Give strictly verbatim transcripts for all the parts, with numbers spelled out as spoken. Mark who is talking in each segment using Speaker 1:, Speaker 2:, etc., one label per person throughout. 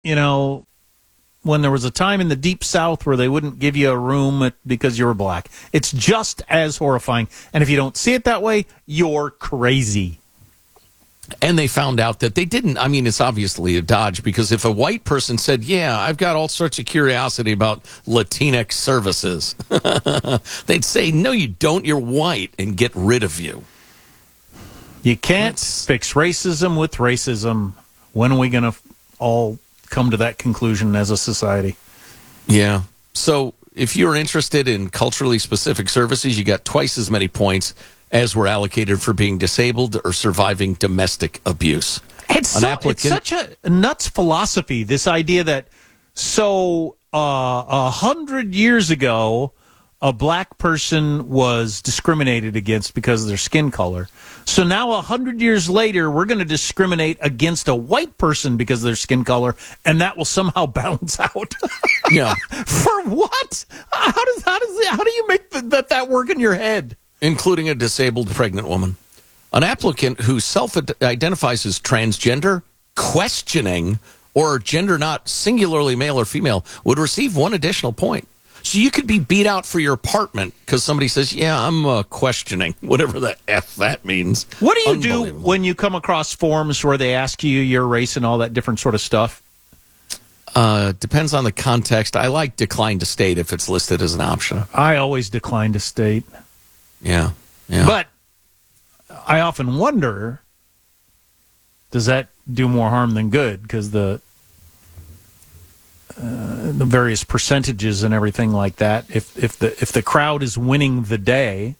Speaker 1: you know, when there was a time in the Deep South where they wouldn't give you a room because you were black. It's just as horrifying. And if you don't see it that way, you're crazy.
Speaker 2: And they found out that they didn't. I mean, it's obviously a dodge, because if a white person said, yeah, I've got all sorts of curiosity about Latinx services, they'd say, no, you don't. You're white, and get rid of you.
Speaker 1: You can't That's... fix racism with racism. When are we going to all come to that conclusion as a society?
Speaker 2: Yeah. So if you're interested in culturally specific services, you got twice as many points as were allocated for being disabled or surviving domestic abuse.
Speaker 1: It's,
Speaker 2: An
Speaker 1: so,
Speaker 2: applicant,
Speaker 1: it's such a nuts philosophy, this idea that so uh, a hundred years ago, a black person was discriminated against because of their skin color. So now a hundred years later, we're going to discriminate against a white person because of their skin color, and that will somehow balance out.
Speaker 2: Yeah.
Speaker 1: For what? How does how does how do you make the, that that work in your head?
Speaker 2: Including a disabled pregnant woman. An applicant who self-identifies as transgender, questioning, or gender not singularly male or female would receive one additional point. So you could be beat out for your apartment because somebody says, yeah, I'm uh, questioning, whatever the F that means.
Speaker 1: What do you do when you come across forms where they ask you your race and all that different sort of stuff?
Speaker 2: Uh, depends on the context. I like decline to state if it's listed as an option.
Speaker 1: I always decline to state.
Speaker 2: Yeah, yeah.
Speaker 1: But I often wonder, does that do more harm than good? Because the uh, the various percentages and everything like that. If if the if the crowd is winning the day,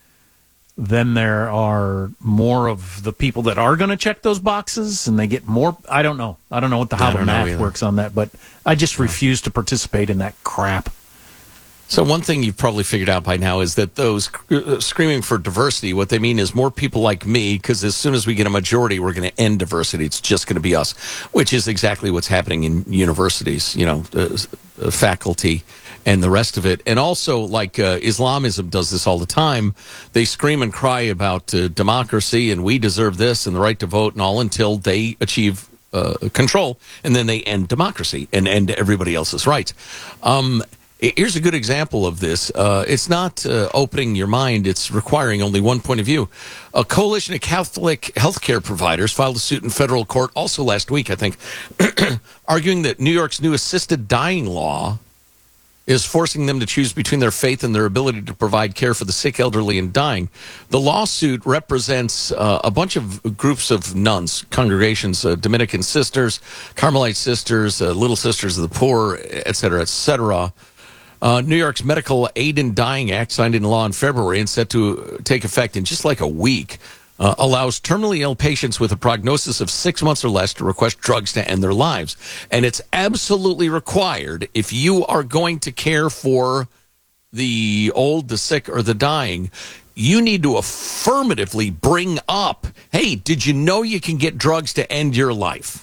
Speaker 1: then there are more of the people that are going to check those boxes, and they get more. I don't know. I don't know what the how the math works on that, but I just refuse to participate in that crap.
Speaker 2: So one thing you've probably figured out by now is that those uh, screaming for diversity, what they mean is more people like me, because as soon as we get a majority, we're going to end diversity. It's just going to be us, which is exactly what's happening in universities, you know, uh, uh, faculty and the rest of it. And also, like uh, Islamism does this all the time. They scream and cry about uh, democracy and we deserve this and the right to vote and all until they achieve uh, control. And then they end democracy and end everybody else's rights. Um Here's a good example of this. Uh, it's not uh, opening your mind. It's requiring only one point of view. A coalition of Catholic healthcare providers filed a suit in federal court also last week, I think, arguing that New York's new assisted dying law is forcing them to choose between their faith and their ability to provide care for the sick, elderly, and dying. The lawsuit represents uh, a bunch of groups of nuns, congregations, uh, Dominican sisters, Carmelite sisters, uh, Little Sisters of the Poor, et cetera, et cetera. Uh, New York's Medical Aid in Dying Act, signed into law in February and set to take effect in just like a week, uh, allows terminally ill patients with a prognosis of six months or less to request drugs to end their lives. And it's absolutely required if you are going to care for the old, the sick, or the dying, you need to affirmatively bring up, hey, did you know you can get drugs to end your life?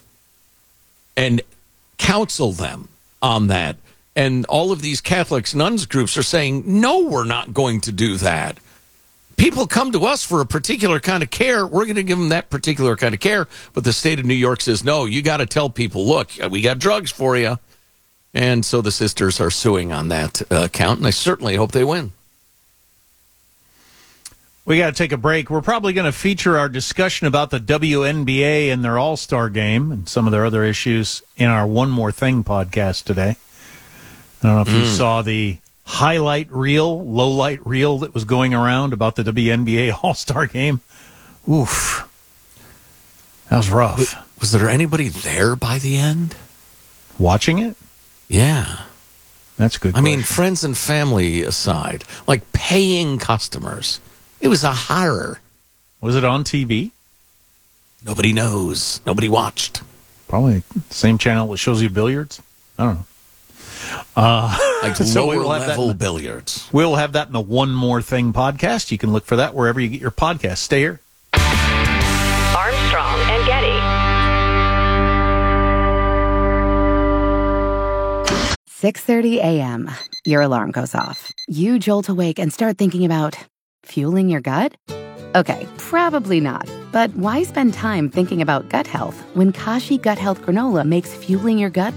Speaker 2: And counsel them on that. And all of these Catholics, nuns groups are saying, no, we're not going to do that. People come to us for a particular kind of care. We're going to give them that particular kind of care. But the state of New York says, no, you got to tell people, look, we got drugs for you. And so the sisters are suing on that uh, count, and I certainly hope they win.
Speaker 1: We got to take a break. We're probably going to feature our discussion about the W N B A and their All-Star game and some of their other issues in our One More Thing podcast today. I don't know if you mm. saw the highlight reel, low light reel that was going around about the W N B A All-Star game. Oof. That was rough.
Speaker 2: Was, was there anybody there by the end?
Speaker 1: Watching it?
Speaker 2: Yeah.
Speaker 1: That's a good
Speaker 2: I
Speaker 1: question.
Speaker 2: mean, friends and family aside, like paying customers. It was a horror.
Speaker 1: Was it on T V?
Speaker 2: Nobody knows. Nobody watched.
Speaker 1: Probably the same channel that shows you billiards. I don't know. Uh,
Speaker 2: like
Speaker 1: so
Speaker 2: lower
Speaker 1: we'll
Speaker 2: level
Speaker 1: the,
Speaker 2: billiards.
Speaker 1: We'll have that in the One More Thing podcast. You can look for that wherever you get your podcast. Stay here.
Speaker 3: Armstrong and Getty.
Speaker 4: six thirty a.m. Your alarm goes off. You jolt awake and start thinking about fueling your gut? Okay, probably not. But why spend time thinking about gut health when Kashi Gut Health Granola makes fueling your gut